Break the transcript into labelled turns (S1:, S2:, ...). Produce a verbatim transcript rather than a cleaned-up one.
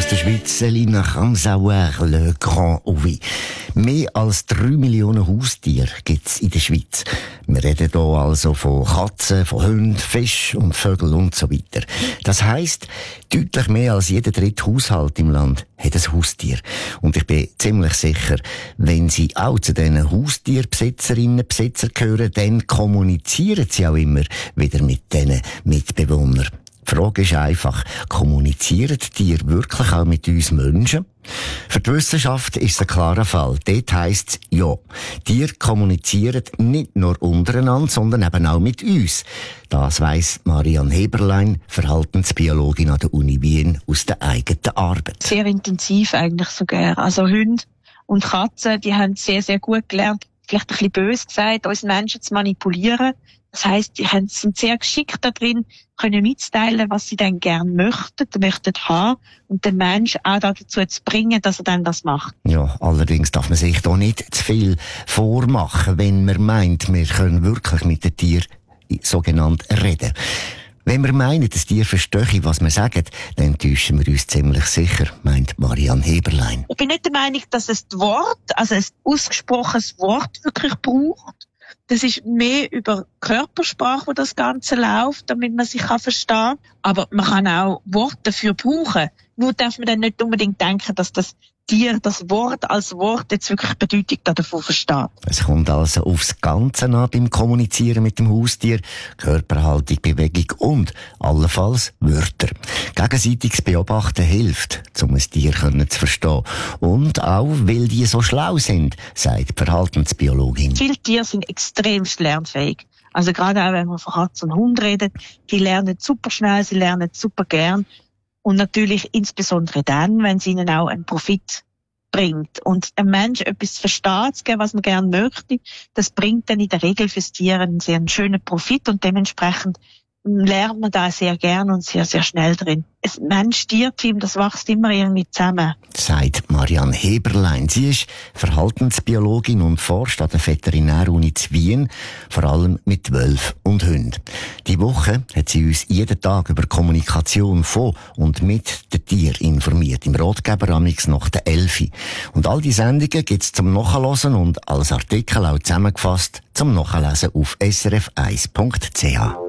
S1: aus der Schweiz, Selina Ramsauer, Le Grand Ouvy. Mehr als drei Millionen Haustiere gibt es in der Schweiz. Wir reden hier also von Katzen, von Hunden, Fischen und Vögeln und so weiter. Das heisst, deutlich mehr als jeder dritte Haushalt im Land hat ein Haustier. Und ich bin ziemlich sicher, wenn Sie auch zu diesen Haustierbesitzerinnen und Besitzern gehören, dann kommunizieren Sie auch immer wieder mit diesen Mitbewohnern. Die Frage ist einfach, kommunizieren die Tiere wirklich auch mit uns Menschen? Für die Wissenschaft ist es ein klarer Fall. Dort heisst es, ja, Tiere kommunizieren nicht nur untereinander, sondern eben auch mit uns. Das weiss Marianne Heberlein, Verhaltensbiologin an der Uni Wien, aus der eigenen Arbeit.
S2: Sehr intensiv eigentlich sogar. Also Hunde und Katzen, die haben sehr, sehr gut gelernt, vielleicht ein bisschen böse gesagt, uns Menschen zu manipulieren. Das heisst, die sind sehr geschickt da drin, können mitteilen, was sie dann gerne möchten, möchten haben und den Menschen auch dazu zu bringen, dass er dann das macht.
S1: Ja, allerdings darf man sich da nicht zu viel vormachen, wenn man meint, wir können wirklich mit den Tieren sogenannt reden. Wenn wir meinen, das Tier verstehe, was wir sagen, dann täuschen wir uns ziemlich sicher, meint Marianne Heberlein.
S2: Ich bin nicht der Meinung, dass es das Wort, also ein ausgesprochenes Wort wirklich braucht. Das ist mehr über Körpersprache, wo das Ganze läuft, damit man sich verstehen kann. Aber man kann auch Worte dafür brauchen. Nur darf man dann nicht unbedingt denken, dass das Tier das Wort als Wort jetzt wirklich Bedeutung davon versteht.
S1: Es kommt also aufs Ganze an beim Kommunizieren mit dem Haustier. Körperhaltung, Bewegung und allenfalls Wörter. Gegenseitiges Beobachten hilft, um ein Tier zu verstehen. Und auch, weil die so schlau sind, sagt die Verhaltensbiologin.
S2: Viele Tiere sind extrem lernfähig. Also gerade auch, wenn man von Katz und Hund redet, die lernen super schnell, sie lernen super gern. Und natürlich insbesondere dann, wenn es ihnen auch einen Profit bringt. Und ein Mensch etwas zu verstehen, zu geben, was man gerne möchte, das bringt dann in der Regel fürs Tier einen sehr schönen Profit und dementsprechend lernt man da sehr gern und sehr, sehr schnell drin. Ein Mensch-Tier-Team, das wächst immer irgendwie zusammen.
S1: Sagt Marianne Heberlein. Sie ist Verhaltensbiologin und forscht an der Veterinäruni zu Wien, vor allem mit Wölfen und Hunden. Die Woche hat sie uns jeden Tag über Kommunikation von und mit den Tieren informiert, im Ratgeber amix nach der Elfi. Und all die Sendungen gibt's zum Nachhören und als Artikel auch zusammengefasst zum Nachlesen auf s r f eins punkt c h.